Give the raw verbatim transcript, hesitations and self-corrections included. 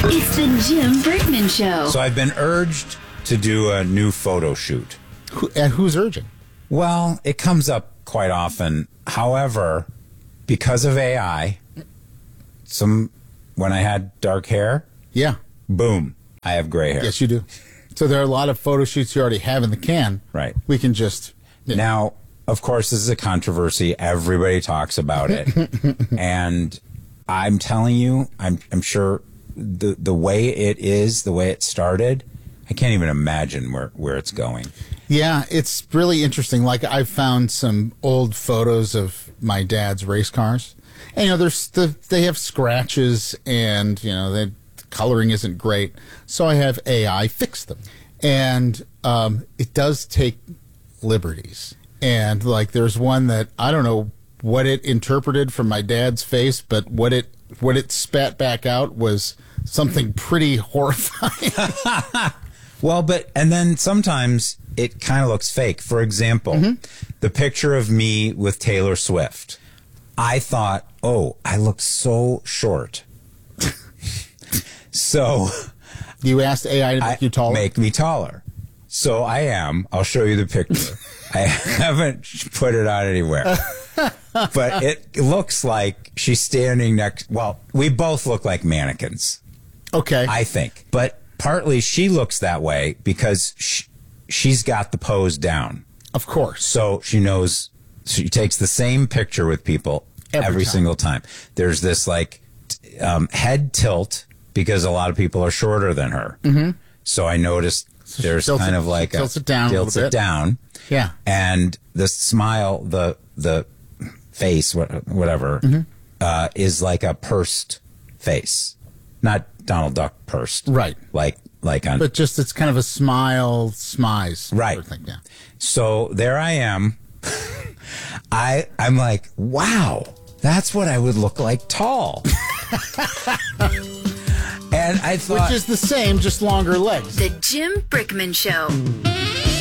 It's the Jim Brickman Show. So I've been urged to do a new photo shoot. Who, and who's urging? Well, it comes up quite often. However, because of A I, some when I had dark hair, Yeah. boom, I have gray hair. Yes, you do. So there are a lot of photo shoots you already have in the can. Right. We can just... Yeah. Now, of course, this is a controversy. Everybody talks about it. And I'm telling you, I'm I'm sure the the way it is, the way it started, I can't even imagine where, where it's going. Yeah, it's really interesting. Like, I've found some old photos of my dad's race cars. And, you know, there's the, they have scratches and, you know, the coloring isn't great. So I have A I fix them. And um, it does take liberties. And, like, there's one that I don't know what it interpreted from my dad's face, but what it what it spat back out was something pretty horrifying. Well, but, and then sometimes it kind of looks fake. For example, mm-hmm. the picture of me with Taylor Swift. I thought, oh, I look so short. So. You asked A I to make I, you taller? Make me taller. So I am. I'll show you the picture. I haven't put it out anywhere. But it looks like she's standing next. Well, we both look like mannequins. Okay. I think. But partly she looks that way because she, she's got the pose down. Of course. So she knows, she takes the same picture with people every, every time. single time. There's this like um, head tilt because a lot of people are shorter than her. Mm-hmm. So I noticed so there's kind it, of like tilts a it down tilts a it down. Yeah. And the smile, the the face, whatever, mm-hmm. uh, is like a pursed face, not Donald Duck pursed, right? Like like on, but just it's kind of a smile, smize, right? Sort of thing, yeah. So there I am. I I'm like, wow, that's what I would look like tall. And I thought, which is the same, just longer legs. The Jim Brickman Show.